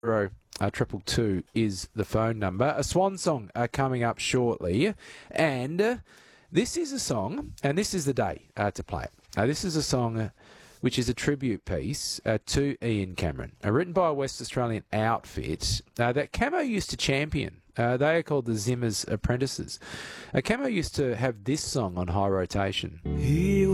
222 is the phone number. A swan song coming up shortly. And this is a song, and this is the day to play it. This is a song which is a tribute piece to Ian Cameron, written by a West Australian outfit that Camo used to champion. They are called the Zimmer's Apprentices. Camo used to have this song on high rotation.